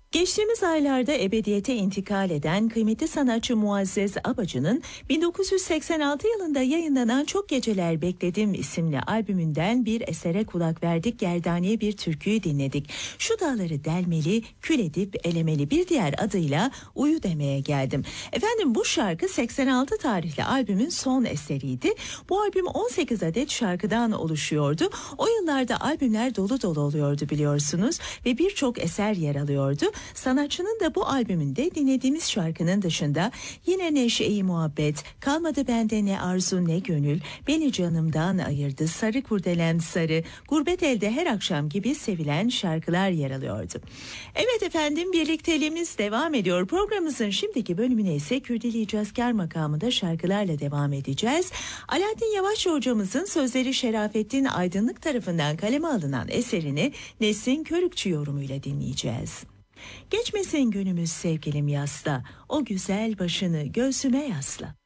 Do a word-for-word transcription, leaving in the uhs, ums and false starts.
Geçtiğimiz aylarda ebediyete intikal eden kıymetli sanatçı Muazzez Abacı'nın bin dokuz yüz seksen altı yılında yayınlanan Çok Geceler Bekledim isimli albümünden bir esere kulak verdik. Gerdaneye bir türküyü dinledik. Şu dağları delmeli, kül edip elemeli, bir diğer adıyla Uyu demeye geldim. Efendim, bu şarkı seksen altı tarihli albümün son eseriydi. Bu albüm on sekiz adet şarkıdan oluşuyordu. O yıllarda albümler dolu dolu oluyordu biliyorsunuz ve birçok eser yer alıyordu. Sanatçının da bu albümünde dinlediğimiz şarkının dışında yine Neşe-i Muhabbet, Kalmadı Bende Ne Arzu Ne Gönül, Beni Canımdan Ayırdı, Sarı Kurdelem Sarı, Gurbet Elde Her Akşam gibi sevilen şarkılar yer alıyordu. Evet efendim, birlikteliğimiz devam ediyor. Programımızın şimdiki bölümüne ise Kürdili Cazkar makamında şarkılarla devam edeceğiz. Alaaddin Yavaşçı hocamızın sözleri Şerafettin Aydınlık tarafından kaleme alınan eserini Nesin Körükçü yorumuyla dinleyeceğiz. Geçmesin günümüz sevgilim yasla, o güzel başını göğsüme yasla.